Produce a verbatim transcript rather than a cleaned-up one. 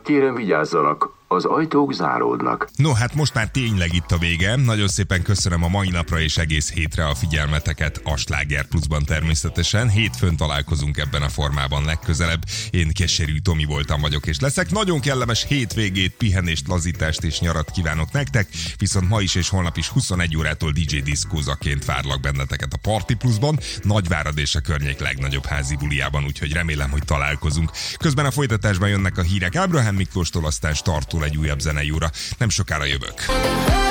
Kérem, vigyázzanak, az ajtók záródnak. No, hát most már tényleg itt a vége. Nagyon szépen köszönöm a mai napra és egész hétre a figyelmeteket a Sláger Pluszban természetesen. Hétfőn találkozunk ebben a formában legközelebb. Én Keserű Tomi voltam, vagyok és leszek. Nagyon kellemes hétvégét, pihenést, lazítást és nyarat kívánok nektek. Viszont ma is és holnap is huszonegy órától dé dzsé diszkózaként várlak benneteket a Party Pluszban, Nagyvárad és a környék legnagyobb házi buliában, úgyhogy remélem, hogy találkozunk. Közben a folytatásban jönnek a hírek Ábrahám Miklóstól, aztán Startól egy újabb zenei óra. Nem sokára jövök.